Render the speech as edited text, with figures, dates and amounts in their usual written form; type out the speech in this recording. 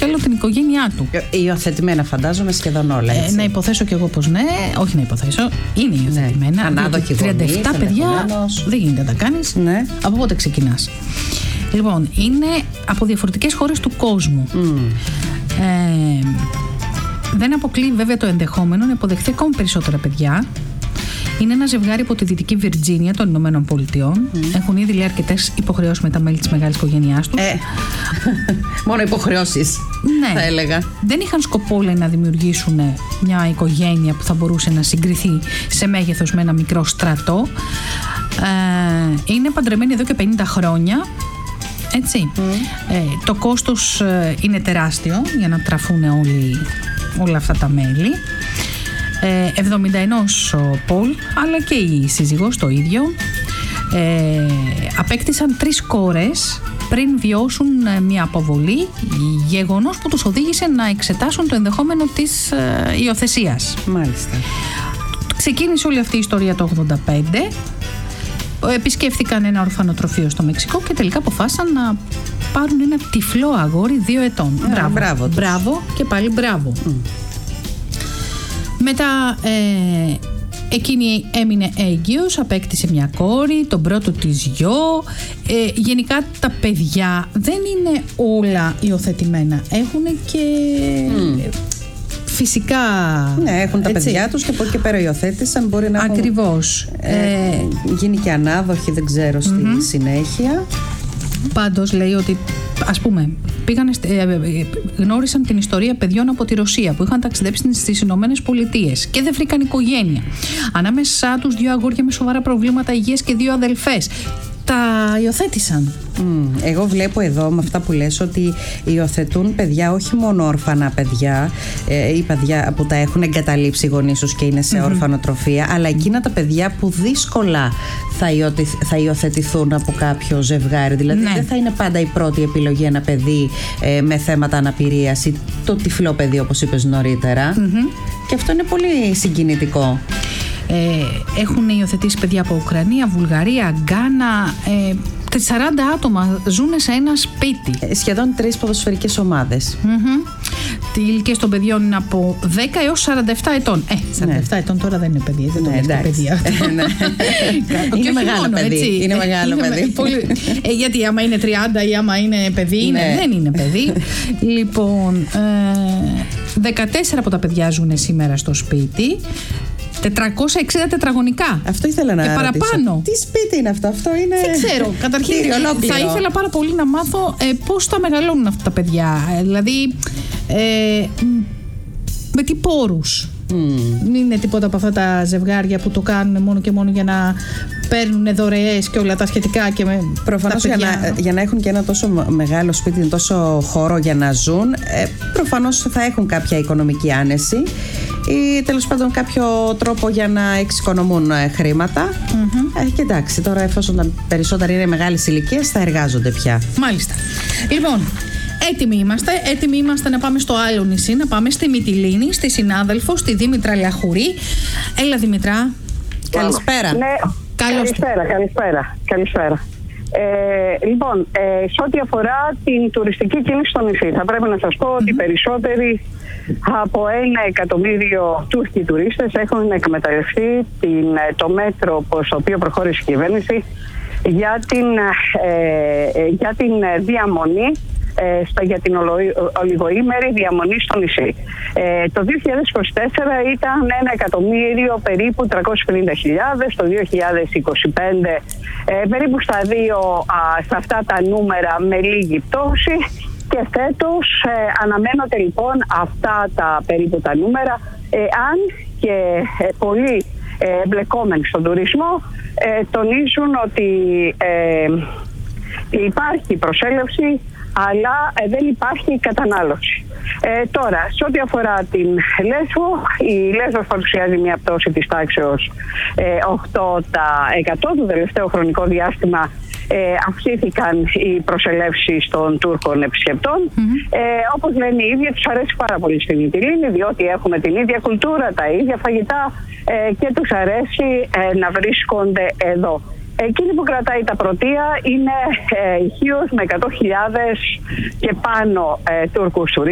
θέλω την οικογένειά του. Υιοθετημένα φαντάζομαι σχεδόν όλα, έτσι. Να υποθέσω κι εγώ πως ναι, όχι να υποθέσω, είναι υιοθετημένα. Ανάδοχοι γονείς, 37 παιδιά δεν γίνεται να τα κάνεις. Ναι. Από πότε ξεκινάς? Λοιπόν, είναι από διαφορετικές χώρες του κόσμου. Δεν αποκλείει βέβαια το ενδεχόμενο να υποδεχθεί ακόμη περισσότερα παιδιά. Είναι ένα ζευγάρι από τη Δυτική Βιρτζίνια των Ηνωμένων Πολιτειών. Έχουν ήδη λέει αρκετές υποχρεώσεις με τα μέλη της μεγάλης οικογένειάς τους. Μόνο υποχρεώσεις, ναι, θα έλεγα. Δεν είχαν σκοπό, λέει, να δημιουργήσουν μια οικογένεια που θα μπορούσε να συγκριθεί σε μέγεθος με ένα μικρό στρατό. Είναι παντρεμένοι εδώ και 50 χρόνια. Έτσι. Το κόστος είναι τεράστιο για να τραφούν όλα αυτά τα μέλη. 71 ο Πολ, αλλά και η σύζυγος το ίδιο. Απέκτησαν 3 κόρες πριν βιώσουν μια αποβολή, γεγονός που τους οδήγησε να εξετάσουν το ενδεχόμενο της υιοθεσίας. Μάλιστα. Ξεκίνησε όλη αυτή η ιστορία το 1985. Επισκέφθηκαν ένα ορφανοτροφείο στο Μεξικό και τελικά αποφάσισαν να πάρουν ένα τυφλό αγόρι 2 ετών. Μπράβο και πάλι μπράβο. Μετά εκείνη έμεινε έγκυος, απέκτησε μια κόρη, τον πρώτο της γιο. Γενικά τα παιδιά δεν είναι όλα υιοθετημένα. Έχουν και φυσικά... Ναι, έχουν τα παιδιά τους και από εκεί πέρα υιοθέτησαν. Μπορεί να ακριβώς. Γίνει και ανάδοχοι, δεν ξέρω, στη συνέχεια. Πάντως λέει ότι, ας πούμε, γνώρισαν την ιστορία παιδιών από τη Ρωσία που είχαν ταξιδέψει στις Ηνωμένες Πολιτείες και δεν βρήκαν οικογένεια. Ανάμεσά τους 2 αγόρια με σοβαρά προβλήματα υγείας και 2 αδελφές. Τα υιοθέτησαν. Εγώ βλέπω εδώ με αυτά που λες ότι υιοθετούν παιδιά, όχι μόνο όρφανα παιδιά ή παιδιά που τα έχουν εγκαταλείψει οι γονείς τους και είναι σε ορφανοτροφία, αλλά εκείνα τα παιδιά που δύσκολα θα υιοθετηθούν από κάποιο ζευγάρι. Δηλαδή δεν θα είναι πάντα η πρώτη επιλογή ένα παιδί με θέματα αναπηρίας ή το τυφλό παιδί, όπως είπες νωρίτερα. Και αυτό είναι πολύ συγκινητικό. Έχουν υιοθετήσει παιδιά από Ουκρανία, Βουλγαρία, Γκάνα. 40 άτομα ζουν σε ένα σπίτι. Σχεδόν 3 ποδοσφαιρικές ομάδες. Οι ηλικίες των παιδιών είναι από 10 έως 47 ετών. 47 ετών τώρα δεν είναι παιδί, δεν το λες παιδιά. Είναι μεγάλο παιδί. Είναι μεγάλο παιδί. Γιατί άμα είναι 30 ή άμα είναι παιδί, δεν είναι παιδί. Λοιπόν, 14 από τα παιδιά ζουν σήμερα στο σπίτι. 460 τετραγωνικά. Αυτό ήθελα να ρωτήσω. Και παραπάνω. Τι σπίτι είναι αυτό? Αυτό είναι. Δεν ξέρω. Καταρχήν θα ήθελα πάρα πολύ να μάθω πώς θα μεγαλώνουν αυτά τα παιδιά. Δηλαδή με τι πόρους. Δεν είναι τίποτα από αυτά τα ζευγάρια που το κάνουν μόνο και μόνο για να παίρνουν δωρεές και όλα τα σχετικά. Και προφανώς για να έχουν και ένα τόσο μεγάλο σπίτι, τόσο χώρο για να ζουν, προφανώς θα έχουν κάποια οικονομική άνεση ή τέλος πάντων κάποιο τρόπο για να εξοικονομούν χρήματα. Και εντάξει, τώρα εφόσον τα περισσότερα είναι μεγάλης ηλικίας, θα εργάζονται πια. Μάλιστα. Λοιπόν, έτοιμοι είμαστε να πάμε στο άλλο νησί, να πάμε στη Μυτιλήνη, στη συνάδελφο, στη Δήμητρα Λαχουρή. Έλα Δήμητρα. Καλησπέρα. Ναι, καλησπέρα. Λοιπόν, σε ό,τι αφορά την τουριστική κίνηση στο νησί, θα πρέπει να σας πω ότι περισσότεροι από 1 εκατομμύριο Τούρκοι τουρίστες έχουν εκμεταλλευτεί το μέτρο στο οποίο προχώρησε η κυβέρνηση για την διαμονή, για την ολιγοήμερη διαμονή στο νησί. Το 2024 ήταν 1 εκατομμύριο περίπου 350.000, το 2025 περίπου στα αυτά τα νούμερα με λίγη πτώση, και φέτος αναμένονται λοιπόν αυτά τα περίπου τα νούμερα, αν και πολλοί εμπλεκόμενοι στον τουρισμό τονίζουν ότι υπάρχει προσέλευση, αλλά δεν υπάρχει κατανάλωση. Τώρα, σε ό,τι αφορά την Λέσβο, η Λέσβος παρουσιάζει μια πτώση της τάξεως 8%. Το τελευταίο χρονικό διάστημα αυξήθηκαν οι προσελεύσεις των Τούρκων επισκεπτών. Όπως λένε οι ίδιοι, τους αρέσει πάρα πολύ στη Μυτιλήνη, διότι έχουμε την ίδια κουλτούρα, τα ίδια φαγητά και τους αρέσει να βρίσκονται εδώ. Εκείνη που κρατάει τα πρωτεία είναι η Χίος με 100.000 και πάνω Τούρκους τουρίστες.